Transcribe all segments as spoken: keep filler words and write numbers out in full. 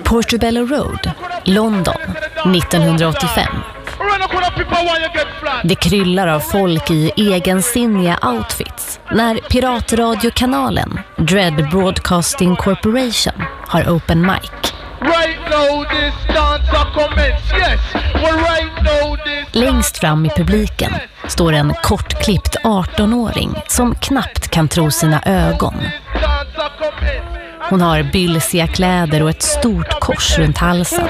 Portobello Road, London, nittonhundraåttiofem. Det kryllar av folk i egensinniga outfits när piratradiokanalen Dread Broadcasting Corporation har open mic. Längst fram i publiken står en kortklippt arton-åring som knappt kan tro sina ögon. Hon har bylsiga kläder och ett stort kors runt halsen.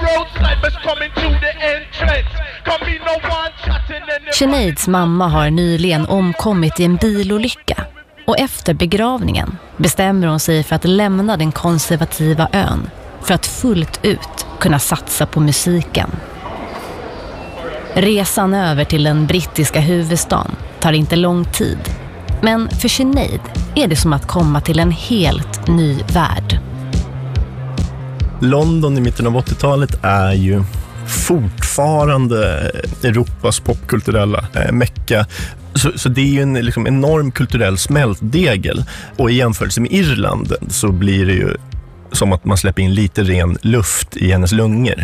Sinéads mamma har nyligen omkommit i en bilolycka och efter begravningen bestämmer hon sig för att lämna den konservativa ön för att fullt ut kunna satsa på musiken. Resan över till den brittiska huvudstaden tar inte lång tid, men för Sinéad är det som att komma till en helt ny värld. London i mitten av åttiotalet är ju fortfarande Europas popkulturella eh, mecka. Så, så det är ju en liksom, enorm kulturell smältdegel. Och i jämförelse med Irland så blir det ju som att man släpper in lite ren luft i hennes lungor.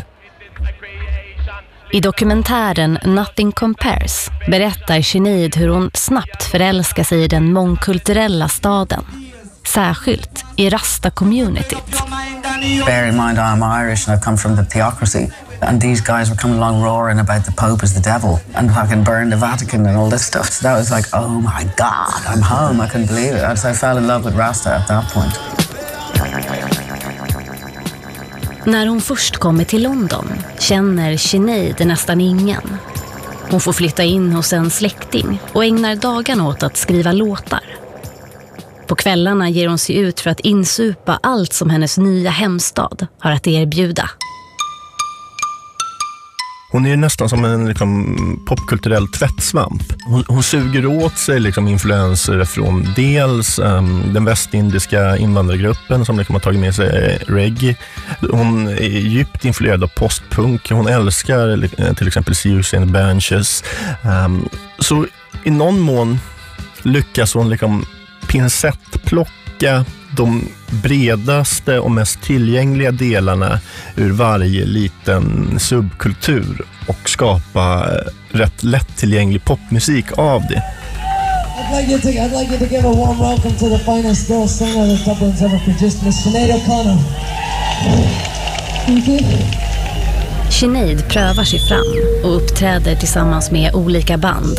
I dokumentären Nothing Compares berättar Sinéad hur hon snabbt förälskar sig i den mångkulturella staden. Särskilt i Rasta-communityt. Bear in mind I'm Irish and I've come from the theocracy. And these guys were coming along roaring about the Pope as the devil and fucking burn the Vatican and all this stuff. So that was like, oh my God, I'm home. I couldn't believe it. And so I fell in love with Rasta at that point. När hon först kommer till London känner Sinéad nästan ingen. Hon får flytta in hos en släkting och ägnar dagarna åt att skriva låtar. På kvällarna ger hon sig ut för att insupa allt som hennes nya hemstad har att erbjuda. Hon är nästan som en liksom, popkulturell tvättsvamp. Hon, hon suger åt sig liksom, influenser från dels um, den västindiska invandrargruppen som liksom, har tagit med sig reggae. Hon är djupt influerad av postpunk. Hon älskar till exempel Siouxsie and the Banshees. Um, så i någon mån lyckas hon liksom, pincettplocka de bredaste och mest tillgängliga delarna ur varje liten subkultur och skapa rätt lättillgänglig popmusik av det. I'd like you to, I'd like you to give a warm welcome to the finest girl singer that Dublin's ever produced, Miss Sinéad O'Connor. Thank you. Sinéad prövar sig fram och uppträder tillsammans med olika band.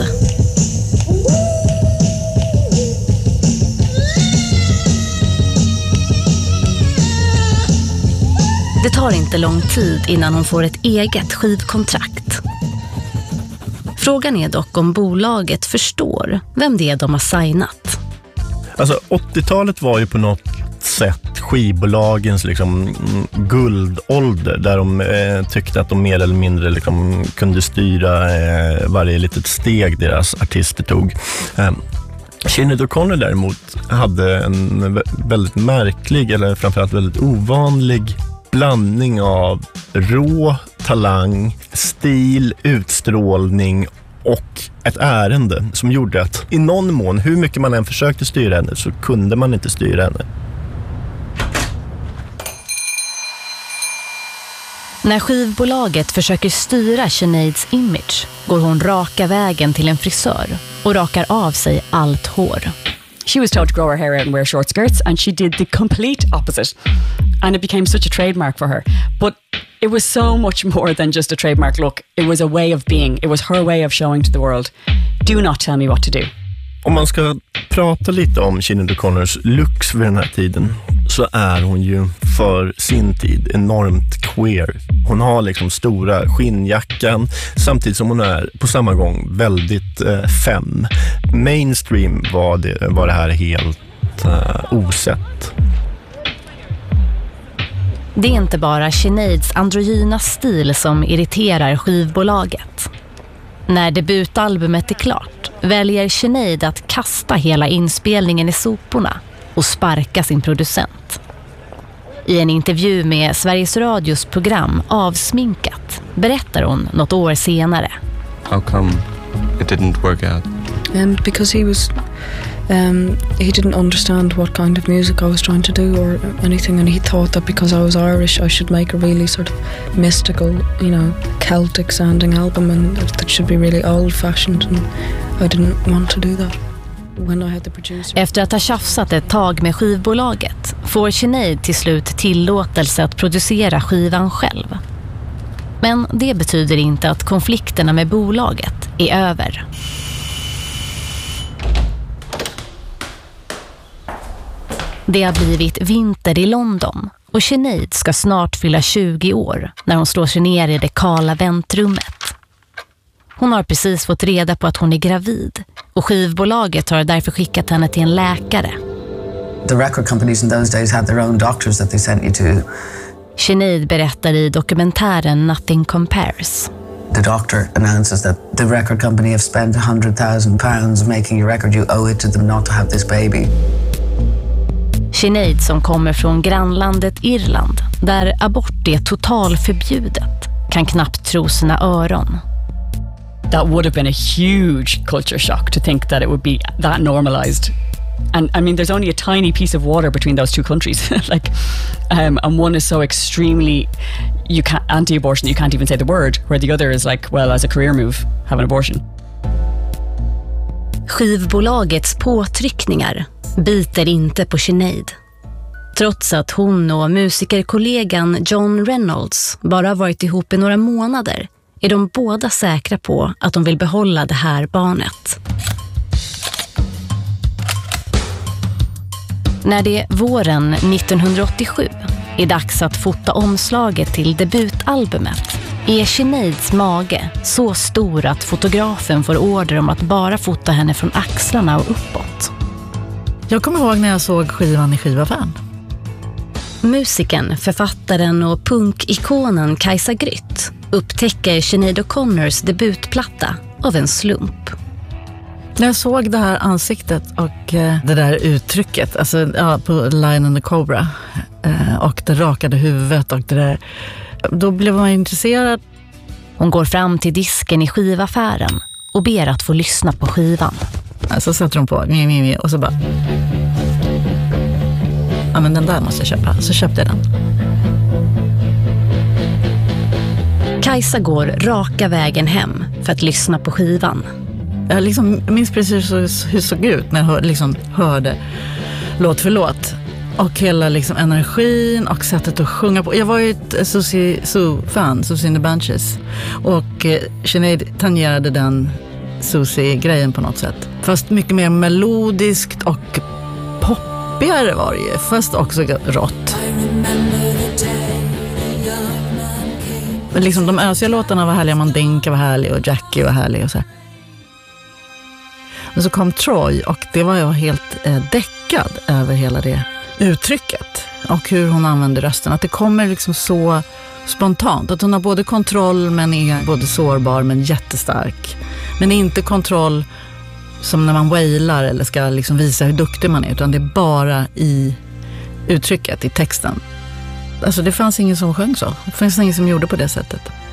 Det tar inte lång tid innan hon får ett eget skivkontrakt. Frågan är dock om bolaget förstår vem det är de har signat. Alltså åttiotalet var ju på något sätt skivbolagens liksom, guldålder där de eh, tyckte att de mer eller mindre liksom, kunde styra eh, varje litet steg deras artister tog. Eh, Sinéad O'Connor däremot hade en väldigt märklig eller framförallt väldigt ovanlig blandning av rå talang, stil, utstrålning och ett ärende som gjorde att i någon mån, hur mycket man än försökte styra henne så kunde man inte styra henne. När skivbolaget försöker styra Sinéads image går hon raka vägen till en frisör och rakar av sig allt hår. She was told to grow her hair out and wear short skirts, and she did the complete opposite. And it became such a trademark for her. But it was so much more than just a trademark look. It was a way of being. It was her way of showing to the world, do not tell me what to do. Om man ska prata lite om Sinéad O'Connors looks vid den här tiden så är hon ju för sin tid enormt queer. Hon har liksom stora skinnjackan samtidigt som hon är på samma gång väldigt eh, fem. Mainstream var det, var det här helt eh, osett. Det är inte bara Sinéads androgyna stil som irriterar skivbolaget. När debutalbumet är klart väljer Sinéad att kasta hela inspelningen i soporna och sparka sin producent. I en intervju med Sveriges Radios program Avsminkat berättar hon något år senare. How come it didn't work out? Um, because he was Um, he didn't understand what kind of music I was trying to do or anything, and he thought that because I was Irish I should make a really sort of mystical, you know, Celtic sounding album, and that should be really old fashioned, and I didn't want to do that. When I had the producer. Efter att ha tjafsat ett tag med skivbolaget får Sinead till slut tillåtelse att producera skivan själv. Men det betyder inte att konflikterna med bolaget är över. Det har blivit vinter i London och Sinead ska snart fylla tjugo år när hon slår sig ner i det kala väntrummet. Hon har precis fått reda på att hon är gravid och skivbolaget har därför skickat henne till en läkare. The record companies in those days had their own doctors that they sent you to. Sinead berättar i dokumentären Nothing Compares. The doctor announces that the record company have spent one hundred thousand pounds making your record. You owe it to them not to have this baby. Sinead, som kommer från grannlandet Irland, där abort är totalförbjudet, kan knappt tro sina öron. That would have been a huge culture shock to think that it would be that normalized. And I mean, there's only a tiny piece of water between those two countries. like, um, and one is so extremely you can't anti-abortion, you can't even say the word, where the other is like, well, as a career move, have an abortion. Skivbolagets påtryckningar biter inte på Sinead. Trots att hon och musikerkollegan John Reynolds bara varit ihop i några månader är de båda säkra på att de vill behålla det här barnet. När det våren nittonhundraåttiosju är dags att fota omslaget till debutalbumet är Sineads mage så stor att fotografen får order om att bara fota henne från axlarna och uppåt. Jag kommer ihåg när jag såg skivan i skivaffären. Musiken, författaren och punkikonen Kajsa Grytt upptäcker Sinead O'Connors debutplatta av en slump. När jag såg det här ansiktet och eh, det där uttrycket, alltså ja, på Lion and the Cobra eh, och det rakade huvudet och det där, då blev man intresserad. Hon går fram till disken i skivaffären och ber att få lyssna på skivan. Så sätter hon på mi, mi, mi, och så bara, ja men den där måste jag köpa. Så köpte jag den. Kajsa går raka vägen hem för att lyssna på skivan. Jag liksom minns precis hur det såg ut när jag hör, liksom hörde låt för låt. Och hela liksom energin och sättet att sjunga på. Jag var ju ett Susie Sue-fan, Susie and the Bunches. Och eh, Sinead tangerade den Susie-grejen på något sätt. Fast mycket mer melodiskt och poppigare var det ju. Fast också rått. Men liksom de ösiga låtarna var härliga. Mandinka var härlig och Jackie var härlig och så här. Men så kom Troy och det var jag helt eh, däckad över hela det uttrycket och hur hon använder rösten. Att det kommer liksom så spontant. Att hon har både kontroll men är både sårbar men jättestark. Men inte kontroll som när man wailar eller ska liksom visa hur duktig man är. Utan det är bara i uttrycket, i texten. Alltså det fanns ingen som sjöng så. Det fanns ingen som gjorde på det sättet.